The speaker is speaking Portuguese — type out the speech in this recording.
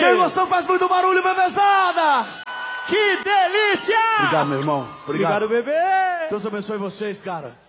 Quem gostou faz muito barulho, bebezada! Que delícia! Obrigado, meu irmão. Obrigado, bebê! Deus abençoe vocês, cara.